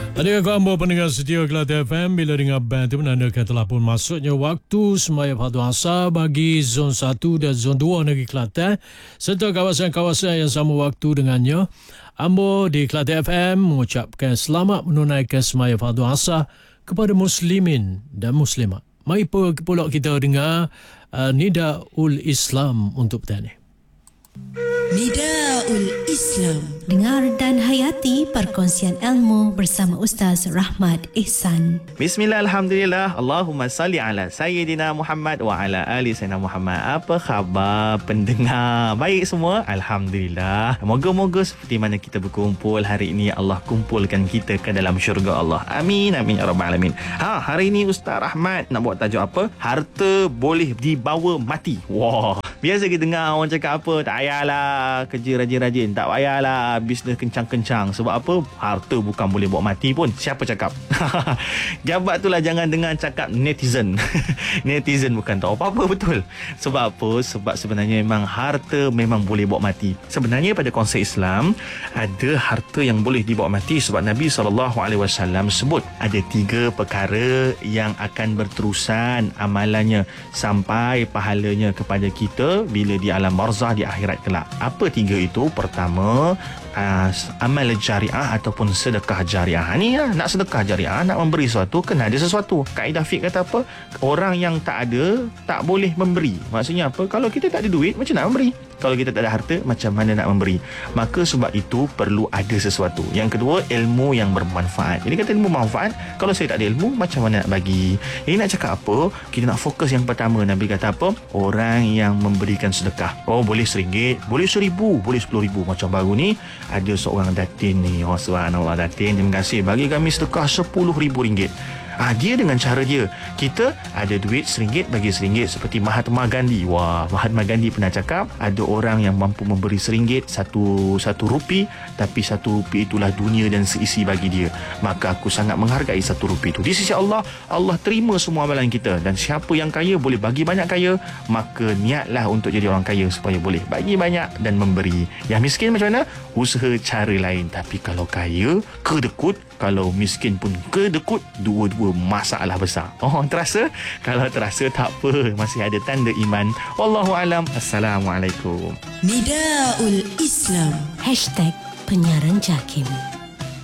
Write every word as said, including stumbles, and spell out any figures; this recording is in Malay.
Adakah kamu pendengar setia Kelate F M, bila dengar band itu menandakan telah pun masuknya waktu sembahyang fardu asar bagi zon satu dan zon dua negeri Kelantan serta kawasan-kawasan yang sama waktu dengannya. Ambo di Kelate F M mengucapkan selamat menunaikan sembahyang fardu asar kepada muslimin dan muslimat. Mari pula kita dengar uh, Nidaul Islam untuk petang ini. Nidaul Islam. Dengar dan hayati perkongsian ilmu bersama Ustaz Rahmat Ihsan. Bismillah, Alhamdulillah, Allahumma salli ala Sayyidina Muhammad wa ala ali Sayyidina Muhammad. Apa khabar pendengar? Baik semua? Alhamdulillah. Moga-moga seperti mana kita berkumpul hari ini, Allah kumpulkan kita ke dalam syurga Allah. Amin, amin ya rabbal alamin. Ha, hari ini Ustaz Rahmat nak buat tajuk apa? Harta boleh dibawa mati. Wah, biasa kita dengar orang cakap apa? Tak payahlah kerja rajin-rajin, tak payahlah bisnes kencang-kencang. Sebab apa? Harta bukan boleh bawa mati pun. Siapa cakap? Jabat tu lah, jangan dengar cakap netizen. Netizen bukan tahu apa-apa, betul. Sebab apa? Sebab sebenarnya memang harta memang boleh bawa mati. Sebenarnya pada konsep Islam ada harta yang boleh dibawa mati. Sebab Nabi sallallahu alaihi wasallam sebut ada tiga perkara yang akan berterusan amalannya sampai pahalanya kepada kita bila di alam barzah di akhirat kelak. Apa tiga itu? Pertama, Uh, amal jariah ataupun sedekah jariah. Ni lah, nak sedekah jariah, nak memberi sesuatu, kena ada sesuatu. Kaedah fiqh kata apa? Orang yang tak ada tak boleh memberi. Maksudnya apa? Kalau kita tak ada duit, macam nak memberi? Kalau kita tak ada harta, macam mana nak memberi? Maka sebab itu perlu ada sesuatu. Yang kedua, ilmu yang bermanfaat. Jadi kata ilmu manfaat, kalau saya tak ada ilmu, macam mana nak bagi? Ini nak cakap apa? Kita nak fokus yang pertama. Nabi kata apa? Orang yang memberikan sedekah. Oh, boleh seringgit, boleh seribu, boleh sepuluh ribu. Macam baru ni ada seorang datin ni, oh subhanallah, datin, terima kasih bagi kami sedekah sepuluh ribu ringgit. Ah, dia dengan cara dia, kita ada duit seringgit bagi seringgit, seperti Mahatma Gandhi. Wah, Mahatma Gandhi pernah cakap ada orang yang mampu memberi seringgit, satu satu rupi, tapi satu rupi itulah dunia dan seisi bagi dia. Maka aku sangat menghargai satu rupi itu. Di sisi Allah, Allah terima semua amalan kita. Dan siapa yang kaya boleh bagi banyak kaya, maka niatlah untuk jadi orang kaya supaya boleh bagi banyak dan memberi. Yang miskin macam mana? Usaha cara lain. Tapi kalau kaya, kedekut. Kalau miskin pun kedekut, dua-dua masalah besar. Oh, terasa? Kalau terasa tak apa, masih ada tanda iman. Wallahu alam. Assalamualaikum. Nidaul Islam. Hashtag Penyiaran Jakim.